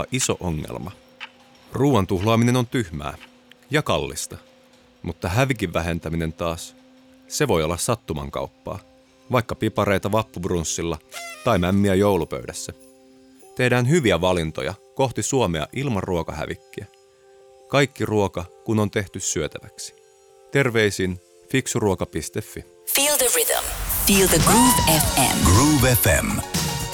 olla iso ongelma. Ruoan tuhlaaminen on tyhmää ja kallista, mutta hävikin vähentäminen taas, se voi olla sattumankauppaa, vaikka pipareita vappubrunssilla tai mämmiä joulupöydässä. Tehdään hyviä valintoja kohti Suomea ilman ruokahävikkiä. Kaikki ruoka, kun on tehty syötäväksi. Terveisin fiksuruoka.fi. Feel the rhythm. Feel the Groove FM. Groove FM.